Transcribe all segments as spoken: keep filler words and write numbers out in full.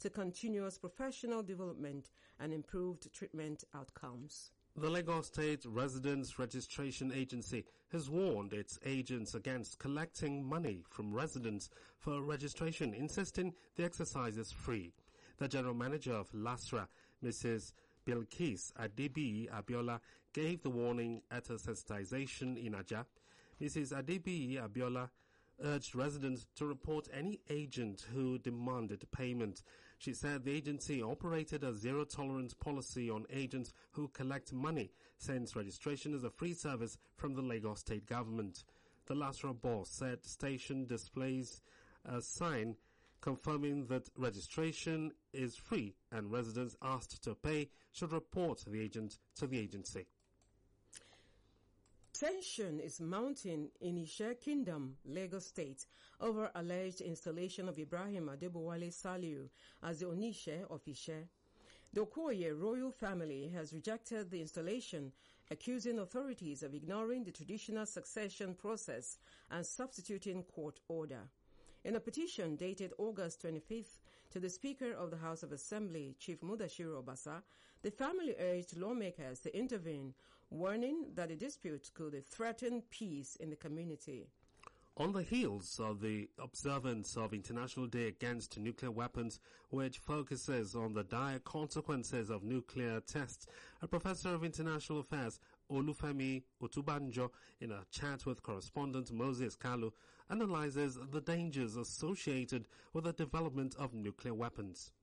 to continuous professional development and improved treatment outcomes. The Lagos State Residents Registration Agency has warned its agents against collecting money from residents for registration, insisting the exercise is free. The General Manager of LASRA, Missus Bilkis Adebiyi Abiola, gave the warning at a sensitization in Aja. Missus Adebiyi Abiola urged residents to report any agent who demanded payment. She said the agency operated a zero-tolerance policy on agents who collect money, since registration is a free service from the Lagos State government. The LASRA boss said station displays a sign confirming that registration is free and residents asked to pay should report the agent to the agency. Tension is mounting in Ishe Kingdom, Lagos State, over alleged installation of Ibrahim Adebowale Saliu as the Onishe of Ishe. The Okoye royal family has rejected the installation, accusing authorities of ignoring the traditional succession process and substituting court order. In a petition dated August twenty-fifth to the Speaker of the House of Assembly, Chief Mudashiru Obasa, the family urged lawmakers to intervene, warning that the dispute could threaten peace in the community. On the heels of the observance of International Day Against Nuclear Weapons, which focuses on the dire consequences of nuclear tests, a professor of international affairs, Olufemi Otubanjo, in a chat with correspondent Moses Kalu, analyzes the dangers associated with the development of nuclear weapons.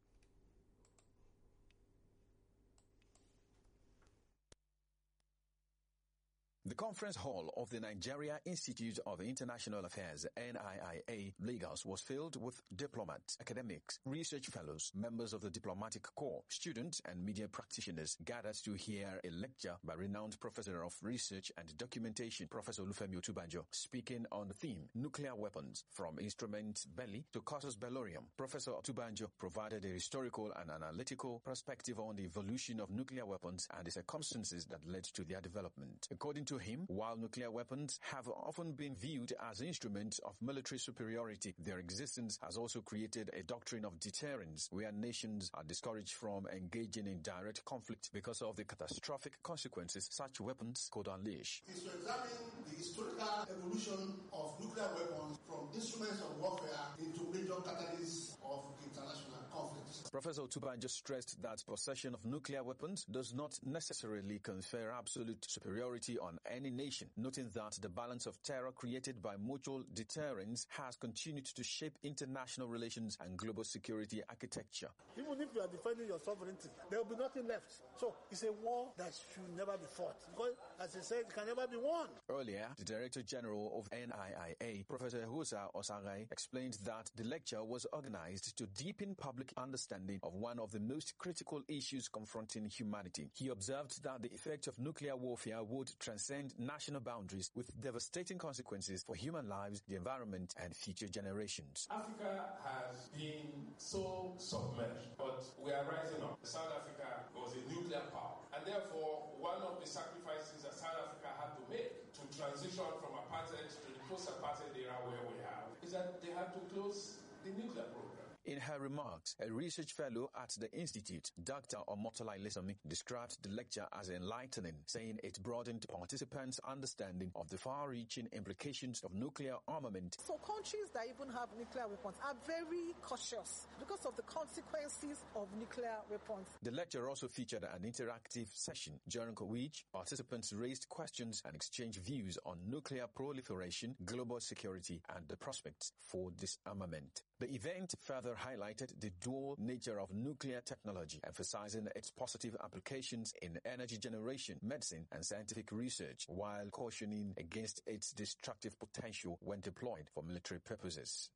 The conference hall of the Nigeria Institute of International Affairs, N I I A, Lagos, was filled with diplomats, academics, research fellows, members of the diplomatic corps, students, and media practitioners gathered to hear a lecture by renowned professor of research and documentation, Professor Olufemi Otubanjo, speaking on the theme, Nuclear Weapons, from Instrument Belli to Casus Bellorium. Professor Otubanjo provided a historical and analytical perspective on the evolution of nuclear weapons and the circumstances that led to their development. According to him, while nuclear weapons have often been viewed as instruments of military superiority, their existence has also created a doctrine of deterrence where nations are discouraged from engaging in direct conflict because of the catastrophic consequences such weapons could unleash. Is to examine the historical evolution of nuclear weapons from instruments of warfare into major catalysts of international conflicts. Professor Otubanjo stressed that possession of nuclear weapons does not necessarily confer absolute superiority on any nation, noting that the balance of terror created by mutual deterrence has continued to shape international relations and global security architecture. Even if you are defending your sovereignty, there will be nothing left. So it's a war that should never be fought, because, as I said, it can never be won. Earlier, the Director General of N I I A, Professor Husa Osagai, explained that the lecture was organized to deepen public understanding of one of the most critical issues confronting humanity. He observed that the effect of nuclear warfare would transcend national boundaries with devastating consequences for human lives, the environment, and future generations. Africa has been so submerged, but we are rising up. South Africa was a nuclear power, and therefore one of the sacrifices that South Africa had to make to transition from apartheid to the post-apartheid era where we have is that they had to close the nuclear program. In her remarks, a research fellow at the Institute, Doctor Omotola Ilesanmi, described the lecture as enlightening, saying it broadened participants' understanding of the far-reaching implications of nuclear armament. So countries that even have nuclear weapons are very cautious because of the consequences of nuclear weapons. The lecture also featured an interactive session, during which participants raised questions and exchanged views on nuclear proliferation, global security, and the prospects for disarmament. The event further highlighted the dual nature of nuclear technology, emphasizing its positive applications in energy generation, medicine, and scientific research, while cautioning against its destructive potential when deployed for military purposes.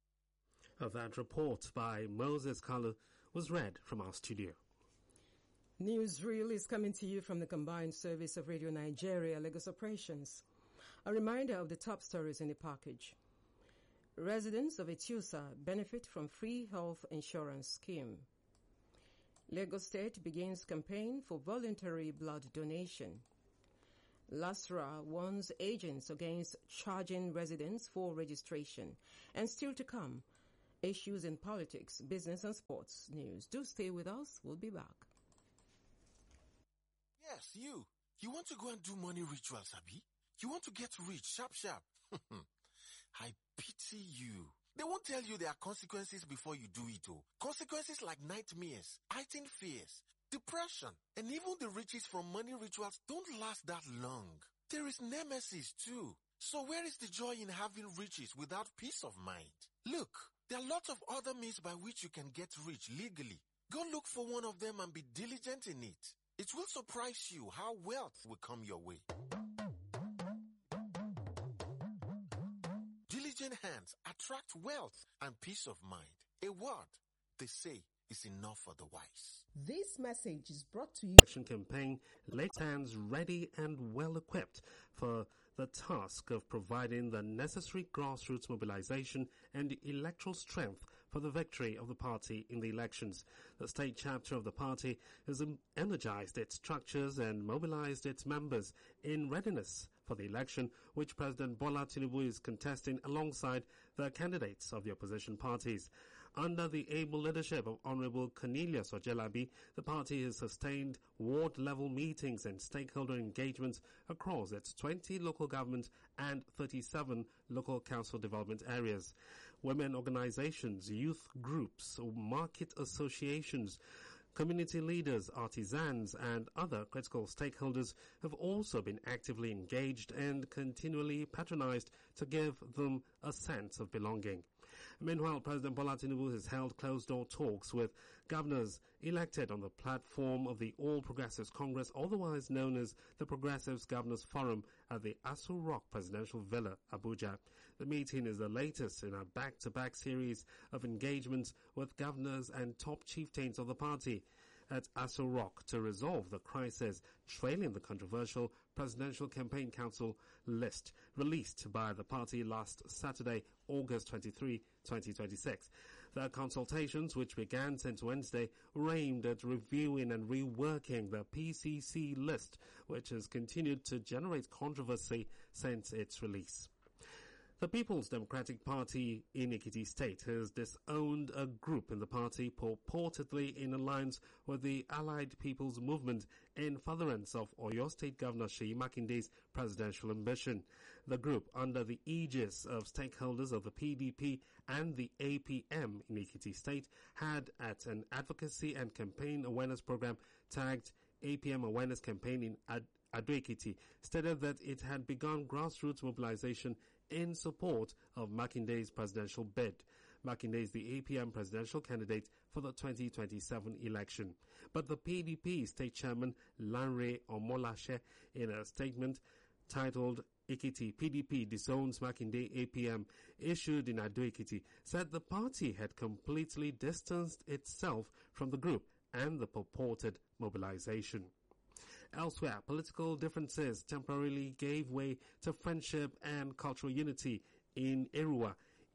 That report by Moses Kalu was read from our studio. Newsreel is coming to you from the Combined Service of Radio Nigeria, Lagos Operations. A reminder of the top stories in the package. Residents of Etusa benefit from free health insurance scheme. Lagos State begins campaign for voluntary blood donation. LASRA warns agents against charging residents for registration. And still to come, issues in politics, business, and sports news. Do stay with us. We'll be back. Yes, you. You want to go and do money rituals, Abi? You want to get rich, sharp, sharp. I pity you. They won't tell you there are consequences before you do it, oh. Consequences like nightmares, heightened fears, depression, and even the riches from money rituals don't last that long. There is nemesis too. So where is the joy in having riches without peace of mind? Look, there are lots of other means by which you can get rich legally. Go look for one of them and be diligent in it. It will surprise you how wealth will come your way. Diligent hands attract wealth and peace of mind. A word, they say, is enough for the wise. This message is brought to you. Election campaign stands ready and well equipped for the task of providing the necessary grassroots mobilization and electoral strength for the victory of the party in the elections. The state chapter of the party has energized its structures and mobilized its members in readiness for the election, which President Bola Tinubu is contesting alongside the candidates of the opposition parties. Under the able leadership of Honorable Cornelius Ojelabi, the party has sustained ward-level meetings and stakeholder engagements across its twenty local government and thirty-seven local council development areas. Women organizations, youth groups, market associations, community leaders, artisans, and other critical stakeholders have also been actively engaged and continually patronized to give them a sense of belonging. Meanwhile, President Bola Tinubu has held closed-door talks with governors elected on the platform of the All Progressives Congress, otherwise known as the Progressives Governors Forum, at the Aso Rock Presidential Villa, Abuja. The meeting is the latest in a back-to-back series of engagements with governors and top chieftains of the party at Aso Rock to resolve the crisis trailing the controversial Presidential Campaign Council list released by the party last Saturday, August twenty-third, twenty twenty-six. The consultations, which began since Wednesday, were aimed at reviewing and reworking the P C C list, which has continued to generate controversy since its release. The People's Democratic Party in Ekiti State has disowned a group in the party purportedly in alliance with the Allied People's Movement in furtherance of Oyo State Governor Seyi Makinde's presidential ambition. The group, under the aegis of stakeholders of the P D P and the A P M in Ekiti State, had at an advocacy and campaign awareness program tagged A P M Awareness Campaign in Ad- Ado-Ekiti, stated that it had begun grassroots mobilization in support of Makinde's presidential bid. Makinde is the A P M presidential candidate for the twenty twenty-seven election. But the P D P state chairman, Lanre Omolashe, in a statement titled Ekiti P D P disowns Makinde A P M, issued in Ado-Ekiti, said the party had completely distanced itself from the group and the purported mobilization. Elsewhere, political differences temporarily gave way to friendship and cultural unity in Erua,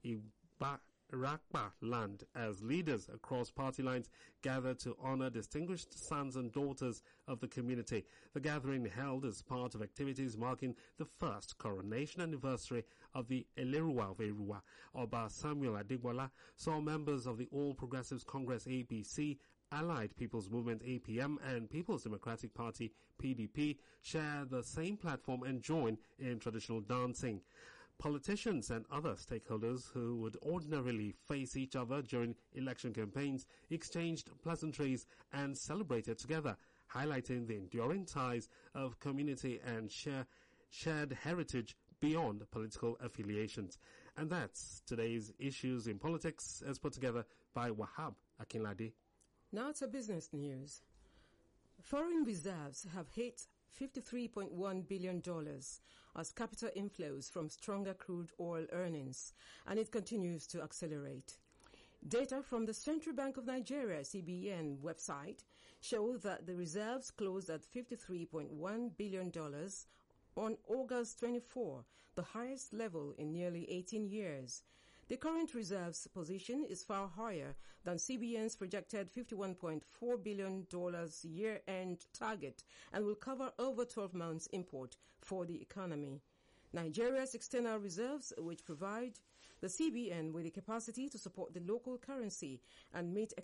Ibarakpa land, as leaders across party lines gathered to honor distinguished sons and daughters of the community. The gathering, held as part of activities marking the first coronation anniversary of the Eleruwa of Erua, Oba Samuel Adigbola, saw members of the All Progressives Congress A P C, Allied People's Movement A P M and People's Democratic Party P D P share the same platform and join in traditional dancing. Politicians and other stakeholders who would ordinarily face each other during election campaigns exchanged pleasantries and celebrated together, highlighting the enduring ties of community and share, shared heritage beyond political affiliations. And that's today's Issues in Politics, as put together by Wahab Akinlade. Now to business news. Foreign reserves have hit fifty-three point one billion dollars as capital inflows from stronger crude oil earnings, and it continues to accelerate. Data from the Central Bank of Nigeria, C B N website, show that the reserves closed at fifty-three point one billion dollars on August twenty-fourth, the highest level in nearly eighteen years. The current reserves position is far higher than C B N's projected fifty-one point four billion dollars year-end target and will cover over twelve months import for the economy. Nigeria's external reserves, which provide the C B N, with the capacity to support the local currency and meet